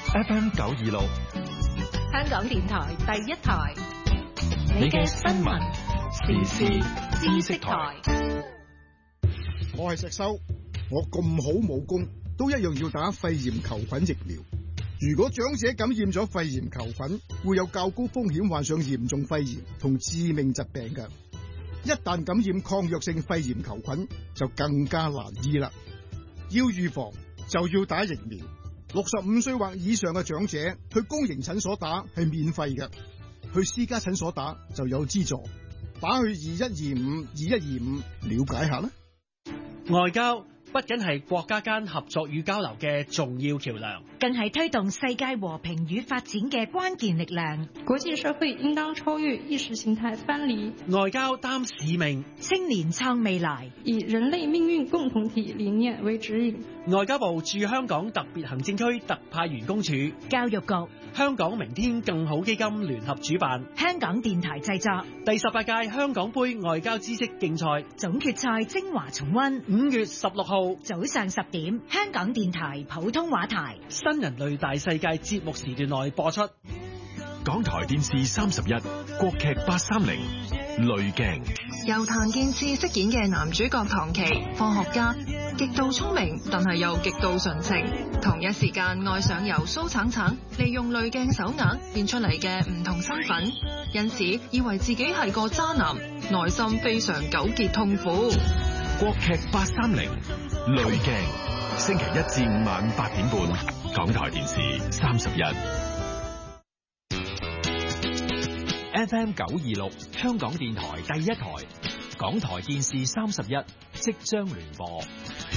FM 926， 香港電台第一台， 你嘅新聞時事知識台。 我係石修，我咁好武功，都一樣要打肺炎球菌疫苗。如果長者感染咗肺炎球菌，會有較高風險患上嚴重肺炎同致命疾病嘅。一旦感染抗藥性肺炎球菌，就更加難醫啦。要預防就要打疫苗。65歲或以上嘅長者去公營診所打係免費嘅，去私家診所打就有資助。打去2125了解下啦。 外交不僅係國家間合作與交流嘅重要橋樑， 更係推動世界和平與發展嘅關鍵力量。 國際社會應當超越意識形態藩籬， 外交擔使命， 青年創未來， 以人類命運共同體理念為指引。 外交部駐香港特別行政區特派員公署、 教育局、 香港明天更好基金聯合主辦， 香港電台製作第18屆香港杯外交知識競賽總決賽精華重溫 ，5月16號早上10點，香港電台普通話台新人類大世界節目時段內播出。 港台電視31國劇830濾鏡， 由譚建次飾演嘅男主角唐琪，科學家，極度聰明，但係又極度純情，同一時間愛上由蘇橙橙利用濾鏡手鐲變出嚟嘅唔同身份，因此以為自己係個渣男，內心非常糾結痛苦。 國劇830濾鏡，星期1至5晚8點半，港台電視31。FM 926，香港電台第一台，港台電視31即將聯播。